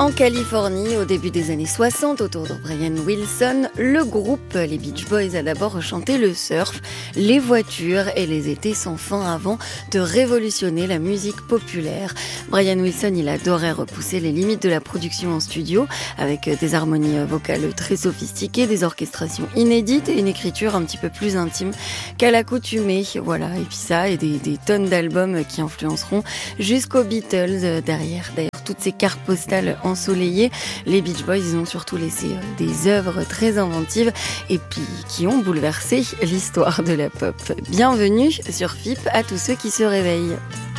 En Californie, au début des années 60, autour de Brian Wilson, le groupe les Beach Boys a d'abord chanté le surf, les voitures et les étés sans fin avant de révolutionner la musique populaire. Brian Wilson, il adorait repousser les limites de la production en studio avec des harmonies vocales très sophistiquées, des orchestrations inédites et une écriture un petit peu plus intime qu'à l'accoutumée. Voilà, et puis ça, et des tonnes d'albums qui influenceront jusqu'aux Beatles derrière. D'ailleurs, toutes ces cartes postales ensoleillées, les Beach Boys, ils ont surtout laissé des œuvres très inventives et puis qui ont bouleversé l'histoire de la pop. Bienvenue sur FIP à tous ceux qui se réveillent.